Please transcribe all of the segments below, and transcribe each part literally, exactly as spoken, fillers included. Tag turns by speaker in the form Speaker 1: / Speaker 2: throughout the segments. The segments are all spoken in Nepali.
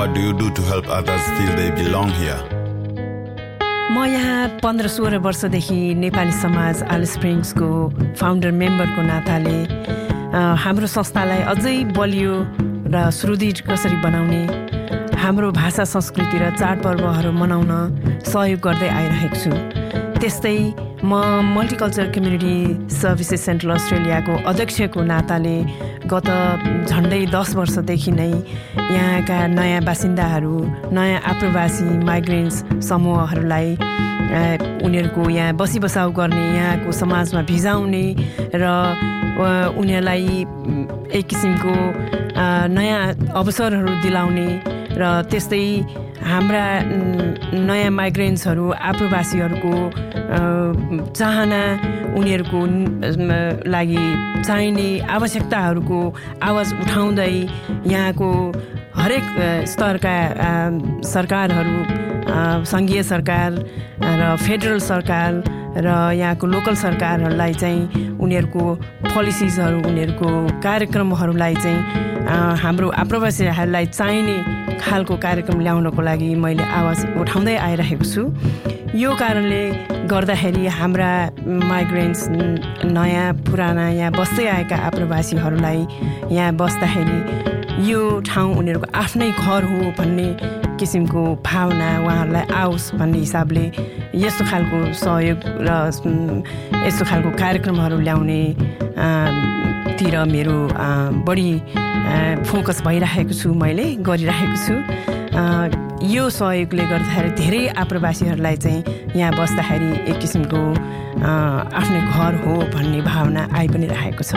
Speaker 1: what do you do to help others feel they belong here?
Speaker 2: म यहाँ पन्ध्र सोह्र वर्षदेखि नेपाली समाज आलिस स्प्रिङ्सको फाउन्डर मेम्बरको नाताले हाम्रो संस्थालाई अझै बलियो र सुदृढ कसरी बनाउने, हाम्रो भाषा संस्कृति र चाडपर्वहरू मनाउन सहयोग गर्दै आइरहेको छु। त्यस्तै म मल्टिकल्चरल कम्युनिटी सर्भिसेस सेन्ट्रल अस्ट्रेलियाको अध्यक्षको नाताले गत झन्डै दस वर्षदेखि नै यहाँका नयाँ बासिन्दाहरू, नयाँ आप्रवासी माइग्रेन्ट्स समूहहरूलाई उनीहरूको यहाँ बसी बसाउ गर्ने, यहाँको समाजमा भिजाउने र उनीहरूलाई एक किसिमको नयाँ अवसरहरू दिलाउने र त्यस्तै हाम्रा नयाँ माइग्रेन्ट्सहरू, आप्रवासीहरूको चाहना, उनीहरूको लागि चाहिने आवश्यकताहरूको आवाज उठाउँदै यहाँको हरेक स्तरका सरकारहरू, सङ्घीय सरकार र फेडरल सरकार र यहाँको लोकल सरकारहरूलाई चाहिँ उनीहरूको पोलिसिजहरू, उनीहरूको कार्यक्रमहरूलाई चाहिँ हाम्रो आप्रवासीहरूलाई चाहिने खालको कार्यक्रम ल्याउनको लागि मैले आवाज उठाउँदै आइरहेको छु। यो कारणले गर्दाखेरि हाम्रा माइग्रेन्ट्स, नयाँ पुराना यहाँ बस्दै आएका आप्रवासीहरूलाई यहाँ बस्दाखेरि यो ठाउँ उनीहरूको आफ्नै घर हो भन्ने किसिमको भावना उहाँहरूलाई आओस् भन्ने हिसाबले यस्तो खालको सहयोग र यस्तो खालको कार्यक्रमहरू ल्याउने तिर मेरो बढी फोकस भइरहेको छु, मैले गरिरहेको छु। यो सहयोगले गर्दाखेरि धेरै आप्रवासीहरूलाई चाहिँ यहाँ बस्दाखेरि एक किसिमको आफ्नै घर हो भन्ने भावना आइ पनि रहेको छ।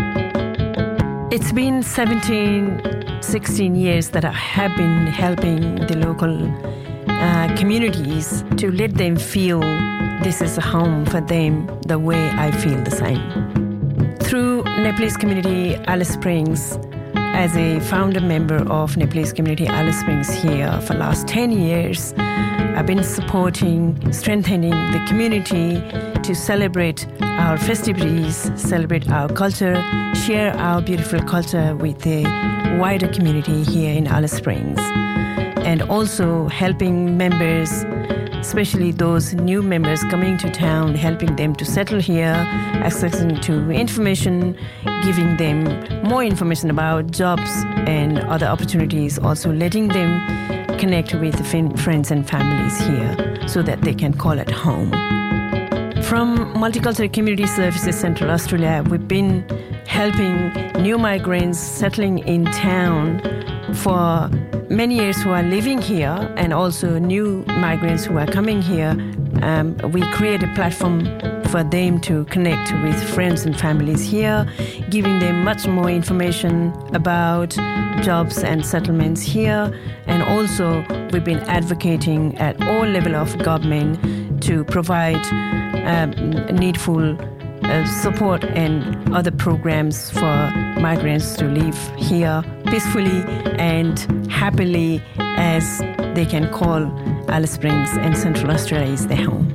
Speaker 2: It's been seventeen, sixteen years that I have been helping the local uh, communities to let them feel this is a home for them the way I feel the same. Through Nepalese Community Alice Springs, as a founder member of Nepalese Community Alice Springs here for the last ten years, I've been supporting, strengthening the community to celebrate our festivities, celebrate our culture, share our beautiful culture with the wider community here in Alice Springs, and also helping members, especially those new members coming to town, helping them to settle here, accessing to information, giving them more information about jobs and other opportunities, also letting them connect with friends and families here so that they can call it home. From Multicultural Community Services Central Australia, we've been helping new migrants settling in town for many years who are living here, and also new migrants who are coming here. Um, we create a platform for them to connect with friends and families here, giving them much more information about jobs and settlements here. And also we've been advocating at all levels of government to provide um, needful uh, support and other programs for migrants to live here peacefully and happily, as they can call Alice Springs and Central Australia is their home.